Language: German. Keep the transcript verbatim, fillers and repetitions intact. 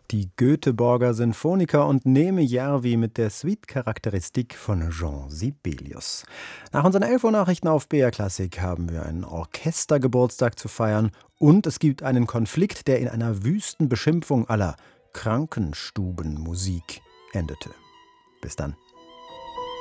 Die Göteborger Sinfoniker und Neeme Järvi mit der Suite-Charakteristik von Jean Sibelius. Nach unseren elf Uhr Nachrichten auf B R Klassik haben wir einen Orchestergeburtstag zu feiern und es gibt einen Konflikt, der in einer wüsten Beschimpfung aller Krankenstubenmusik endete. Bis dann.